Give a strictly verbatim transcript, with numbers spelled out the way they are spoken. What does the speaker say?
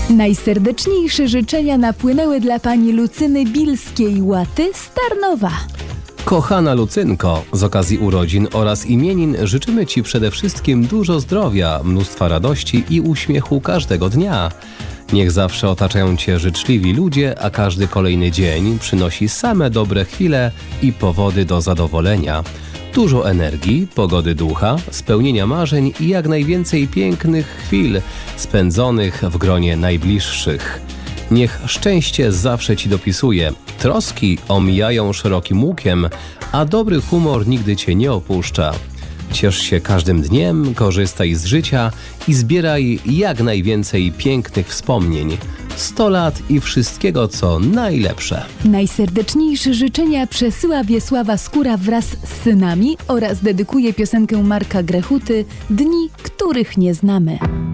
Najserdeczniejsze życzenia napłynęły dla pani Lucyny Bilskiej-Łaty z Tarnowa. Kochana Lucynko, z okazji urodzin oraz imienin życzymy Ci przede wszystkim dużo zdrowia, mnóstwa radości i uśmiechu każdego dnia. Niech zawsze otaczają Cię życzliwi ludzie, a każdy kolejny dzień przynosi same dobre chwile i powody do zadowolenia. Dużo energii, pogody ducha, spełnienia marzeń i jak najwięcej pięknych chwil spędzonych w gronie najbliższych. Niech szczęście zawsze Ci dopisuje, troski omijają szerokim łukiem, a dobry humor nigdy Cię nie opuszcza. Ciesz się każdym dniem, korzystaj z życia i zbieraj jak najwięcej pięknych wspomnień. sto lat i wszystkiego, co najlepsze. Najserdeczniejsze życzenia przesyła Wiesława Skóra wraz z synami oraz dedykuje piosenkę Marka Grechuty „Dni, których nie znamy”.